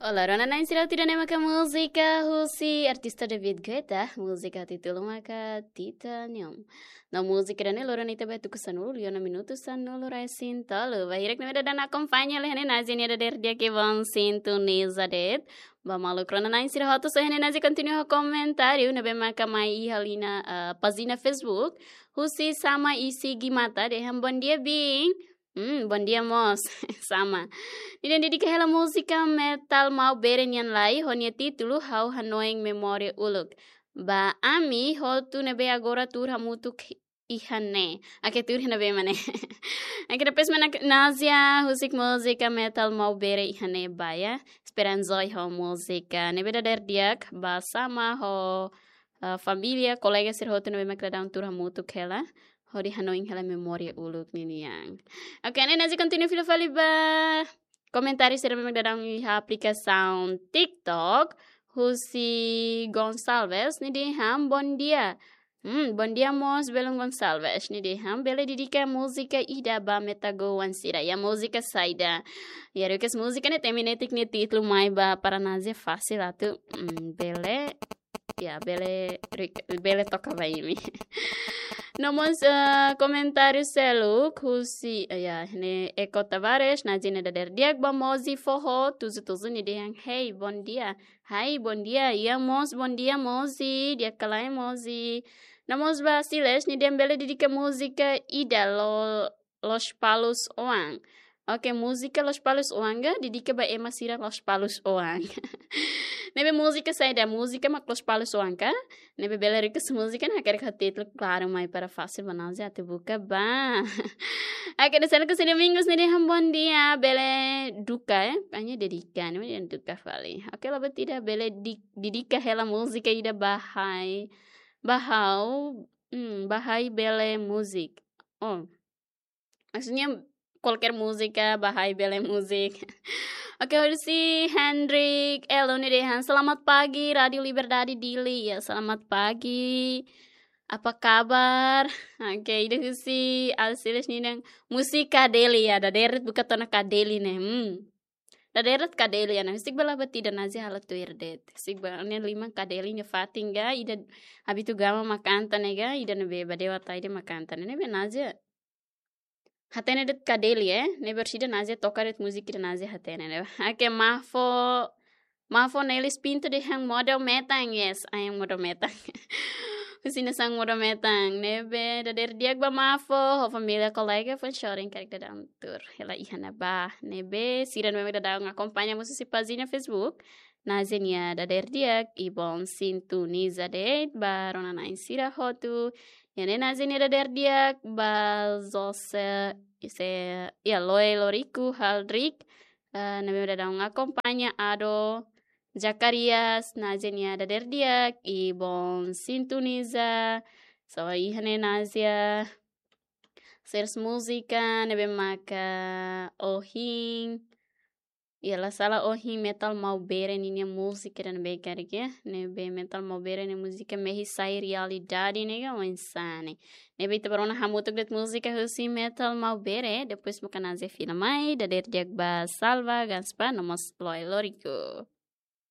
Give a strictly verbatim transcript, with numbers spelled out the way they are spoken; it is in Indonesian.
Olá, Rona na insira tirane maka música Husi artista David Guetta música título maka Titanium. Na música rane lora nita betu kesanul liona minuto sanul rai sintalo. Bahirek na dan acompanha lehne nazi ni der dia que vão sintoniza det. Ba malu krona na insira hotu so hene nazi continue ha comentário na be maka mai halina uh, pagina Facebook Husi sama isi gimata de hambon dia bing. Hmm, bom dia, mos. Sama. Nidendidi kahela música metal mau berenian lai, honia título hau hanoeng memória uluk. Ba ami hotu nebe agora tur hamutuk ihane. Ake tur nebe mane. Ake depois mana nazia husik música metal mau bere ihane baya. Esperanzoi ho música. Nebe da der diak ba sama ho uh, família, colega ser hotu nebe makradang tur hamutuk hela. Hori hanoing hela memória uluk niniang. Oke, okay, nanti continue filo fali ba komentari sira memang dadang iha aplicação TikTok Husi Gonçalves ni di ham bon dia. Hmm, bon dia mos Belum Gonçalves ni di ham bele didika música ida ba metago wansira ya música saida. Ya rekes música ne teminetik ni título mai ba para nazi fácil atu. Hmm, bele ya bele bele toca vai mi. Nomos uh, comentário selu kusi ya ne Eko Tavares na jine dader diak ba mozi foho tuzu tuzu ni dia hey bon dia hai bon dia ya mos bon dia mozi dia kalai mozi nomos ba siles ni dia bele didika música ida lo los palos oang. Oke, música Los Palos Oanga didika ba ema sira Los Palos Oang. Nebe música sai da música mak Los Palos Oanga. Nebe bela ricas música na quer que título claro mai para fácil banal até buka ba. Oke, de sana ke sini minggu sini hambon dia bele duka eh hanya dedika nebe dia duka vale. Oke, lah tidak bele di, didika hela música ida bahai. Bahau hmm, bahai bele musik. Oh. Maksudnya qualquer música, bahai bele musik. Oke, okay, si Hendrik Eloni Dehan. Selamat pagi, Radio Liberdade Dili ya. Selamat pagi. Apa kabar? Oke, okay, itu si Alsiles nih yang musik kadeli ya. Da deret buka tona kadeli nih. Hmm. Da deret kadeli ya. Nah, sik bala beti dan nazi halat tu irdet. Sik balanya lima kadeli nya fating ga. Ida habitu gama makantan ga. Ida nebe badewa taide makantan. Nebe nazi hatene det kadeli eh ne bersida naze tokaret musik de naze hatene ne ake mafo mafo nelis pinto de hang model metang yes I am model metang kusina sang model metang nebe da der diag ba mafo ho familia kolega fon sharing karik da dang tur hela ihana ba nebe siran meme da dang acompanha musisi pagina Facebook nazenia da der diag ibon sintoniza de barona na insira hotu Yane nazini da der diak bazose se ya loe loriku haldrik uh, nabe da dang acompanha ado Zacarias nazenia da der diak ibon sintoniza so ihane nazia sers música nabe maka ohing Ya la sala ohi metal mau bere ninya música dan bekar ya nebe metal mau bere ni música mehi sai realidade nega insane nebe itu barona hamutuk det música husi metal mau bere depois bukan aze fina mai da der diag ba salva ganspa nomos loy lorico